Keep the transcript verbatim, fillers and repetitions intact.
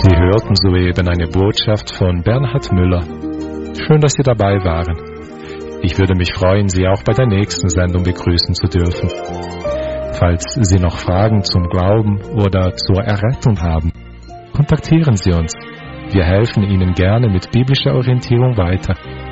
Sie hörten soeben eine Botschaft von Bernhard Müller. Schön, dass Sie dabei waren. Ich würde mich freuen, Sie auch bei der nächsten Sendung begrüßen zu dürfen. Falls Sie noch Fragen zum Glauben oder zur Errettung haben, kontaktieren Sie uns. Wir helfen Ihnen gerne mit biblischer Orientierung weiter.